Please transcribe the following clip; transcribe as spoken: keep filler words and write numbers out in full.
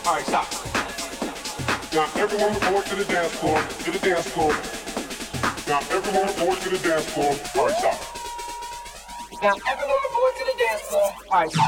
All right, stop. Now everyone report to the dance floor, to the dance floor. Now everyone report to the dance floor. All right, stop. Now everyone report to the dance floor. All right, stop.